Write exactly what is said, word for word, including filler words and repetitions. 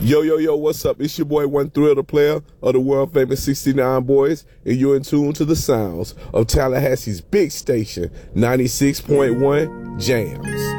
Yo, yo, yo, what's up? It's your boy, One Thrill, the player of the world famous sixty-nine Boys, and you're in tune to the sounds of Tallahassee's big station, ninety-six point one Jams.